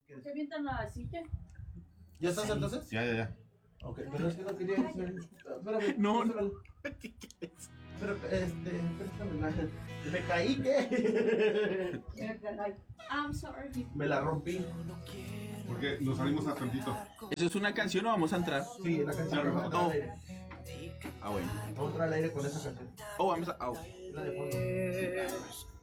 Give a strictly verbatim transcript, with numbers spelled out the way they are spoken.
¿Se avientan la silla? ¿Ya estás entonces? Ya, ya, ya. Ok, pero es que no quería hacer. Espérame. No, espérame. ¿Qué quieres? Pero, este, préstame la. Me caí, ¿qué? I'm sorry. Me la rompí. Porque nos salimos a tantito. ¿Eso es una canción o vamos a entrar? Sí, la canción. Claro, Vamos a entrar al no. aire. Ah, bueno. Vamos a entrar al aire con esa canción. Oh, vamos a. Oh. La de fondo.